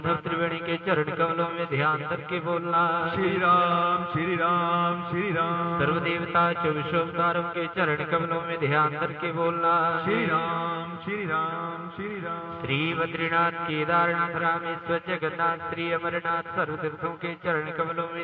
माधव त्रिवेणी के चरण कमलों में ध्यान करके बोलना। श्री राम श्री राम श्री राम। सर्व देवता 24 अवतारों के चरण कमलों में ध्यान करके बोलना। श्री राम श्री राम श्री राम। श्री बद्रीनाथ केदारनाथ रामेश्वर जगन्नाथ श्री अमरनाथ सर्व तीर्थों के चरण कमलों में